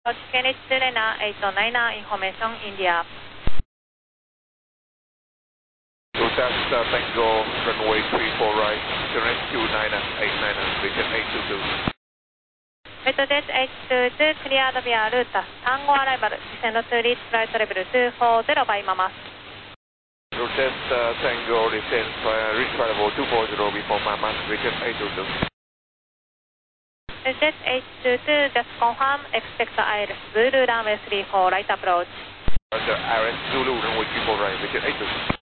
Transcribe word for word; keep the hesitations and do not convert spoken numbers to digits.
Kenny Serena eight nine nine information India. Rotas uh, Tango runway three four right, Jet two nine eight nine, vision eight two two. Metrojet eight two two cleared via route Tango arrival, descend to reach flight level two four zero by Mama. Rotas uh, Tango descend uh, reach flight level two four zero before Mama, vision eight two two. Jet eight two two, just confirm, expect I R S Zulu runway three four right approach. Roger, I R S Zulu runway three four right, vision eight two two.